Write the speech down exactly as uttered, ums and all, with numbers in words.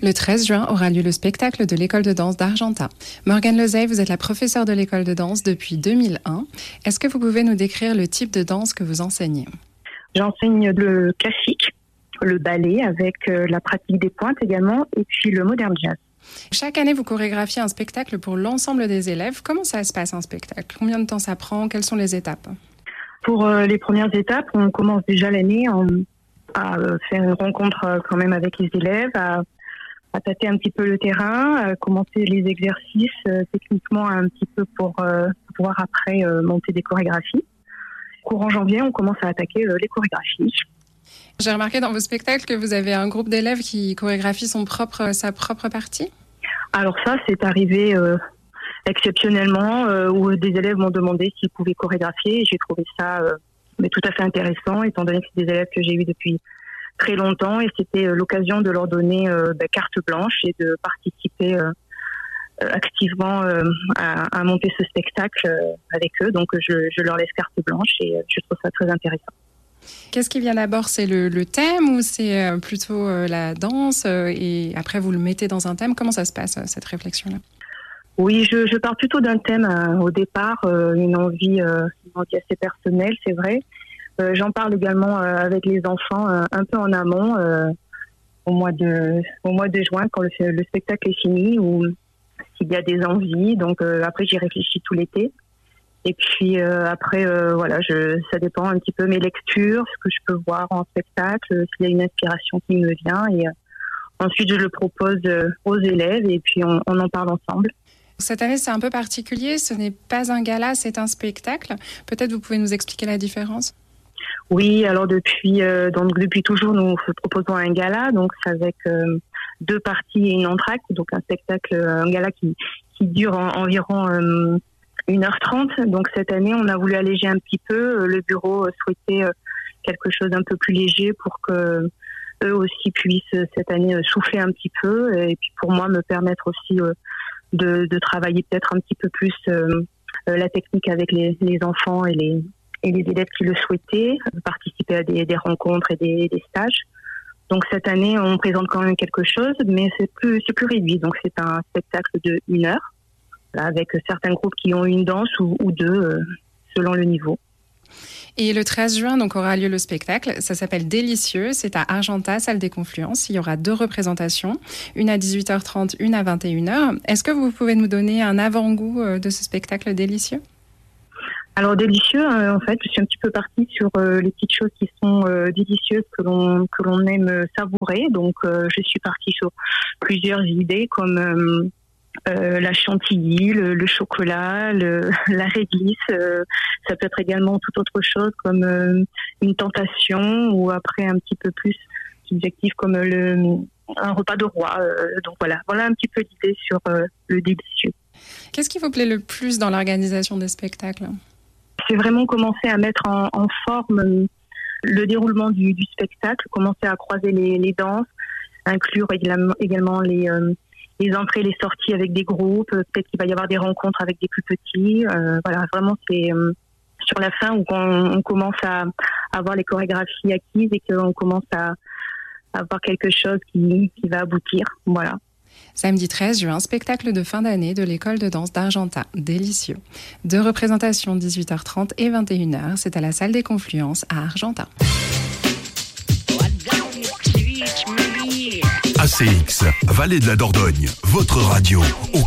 Le treize juin aura lieu le spectacle de l'école de danse d'Argentat. Morgane Lezay, vous êtes la professeure de l'école de danse depuis deux mille un. Est-ce que vous pouvez nous décrire le type de danse que vous enseignez ? J'enseigne le classique, le ballet avec euh, la pratique des pointes également, et puis le modern jazz. Chaque année, vous chorégraphiez un spectacle pour l'ensemble des élèves. Comment ça se passe un spectacle ? Combien de temps ça prend ? Quelles sont les étapes ? Pour euh, les premières étapes, on commence déjà l'année en, à euh, faire une rencontre euh, quand même avec les élèves, à, à tâter un petit peu le terrain, à commencer les exercices euh, techniquement un petit peu pour euh, pouvoir après euh, monter des chorégraphies. Courant janvier, on commence à attaquer euh, les chorégraphies. J'ai remarqué dans vos spectacles que vous avez un groupe d'élèves qui chorégraphie son propre, sa propre partie. Alors ça, c'est arrivé euh, exceptionnellement euh, où des élèves m'ont demandé s'ils pouvaient chorégraphier. Et j'ai trouvé ça euh, mais tout à fait intéressant, étant donné que c'est des élèves que j'ai eus depuis très longtemps. Et c'était euh, l'occasion de leur donner euh, bah, carte blanche et de participer euh, activement euh, à, à monter ce spectacle euh, avec eux. Donc je, je leur laisse carte blanche et euh, je trouve ça très intéressant. Qu'est-ce qui vient d'abord ? C'est le, le thème ou c'est plutôt euh, la danse euh, et après vous le mettez dans un thème ? Comment ça se passe, cette réflexion-là ? Oui, je, je pars plutôt d'un thème euh, au départ, euh, une envie, euh, une envie assez personnelle, c'est vrai. Euh, j'en parle également euh, avec les enfants euh, un peu en amont, euh, au mois de au mois de juin, quand le, le spectacle est fini, ou s'il y a des envies. Donc euh, après, j'y réfléchis tout l'été. Et puis euh, après, euh, voilà, je, ça dépend un petit peu mes lectures, ce que je peux voir en spectacle, s'il y a une inspiration qui me vient. Et euh, ensuite, je le propose euh, aux élèves et puis on, on en parle ensemble. Cette année, c'est un peu particulier. Ce n'est pas un gala, c'est un spectacle. Peut-être vous pouvez nous expliquer la différence ? Oui, alors depuis euh, donc depuis toujours, nous proposons un gala, donc c'est avec euh, deux parties et une entracte, donc un spectacle, un gala qui qui dure en, environ euh, une heure trente. Donc cette année, on a voulu alléger un petit peu. Le bureau souhaitait quelque chose d'un peu plus léger pour que eux aussi puissent cette année souffler un petit peu et puis pour moi me permettre aussi de, de travailler peut-être un petit peu plus la technique avec les, les enfants et les, et les élèves qui le souhaitaient, participer à des, des rencontres et des, des stages. Donc cette année, on présente quand même quelque chose, mais c'est plus, c'est plus réduit. Donc c'est un spectacle de une heure, avec certains groupes qui ont une danse ou, ou deux, euh, selon le niveau. Et le treize juin, donc, aura lieu le spectacle. Ça s'appelle Délicieux. C'est à Argentat, salle des Confluences. Il y aura deux représentations, une à dix-huit heures trente, une à vingt et une heures. Est-ce que vous pouvez nous donner un avant-goût de ce spectacle Délicieux ? Alors Délicieux, euh, en fait, je suis un petit peu partie sur euh, les petites choses qui sont euh, délicieuses, que l'on que l'on aime savourer. Donc, euh, je suis partie sur plusieurs idées comme euh, Euh, la chantilly, le, le chocolat, le, la réglisse. Euh, ça peut être également toute autre chose comme euh, une tentation ou après un petit peu plus subjectif comme le, un repas de roi. Euh, donc voilà, voilà un petit peu l'idée sur euh, le délicieux. Qu'est-ce qui vous plaît le plus dans l'organisation des spectacles ? C'est vraiment commencer à mettre en, en forme le déroulement du, du spectacle, commencer à croiser les, les danses, inclure également, également les... Euh, les entrées, les sorties avec des groupes, peut-être qu'il va y avoir des rencontres avec des plus petits. Euh, voilà, vraiment, c'est euh, sur la fin où on, on commence à, à avoir les chorégraphies acquises et qu'on commence à, à avoir quelque chose qui, qui va aboutir. Voilà. Samedi treize juin, spectacle de fin d'année de l'école de danse d'Argentat, Délicieux. Deux représentations, dix-huit heures trente et vingt et une heures. C'est à la salle des Confluences à Argentat. A C X, Vallée de la Dordogne, votre radio.